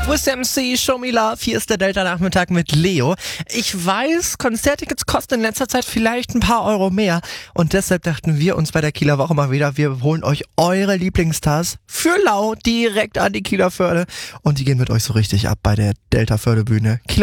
With MC, Show Me Love. Hier ist der Delta-Nachmittag mit Leo. Ich weiß, Konzerttickets kosten in letzter Zeit vielleicht ein paar Euro mehr. Und deshalb dachten wir uns bei der Kieler Woche mal wieder, wir holen euch eure Lieblingsstars für lau direkt an die Kieler Förde. Und die gehen mit euch so richtig ab bei der Delta-Förde-Bühne.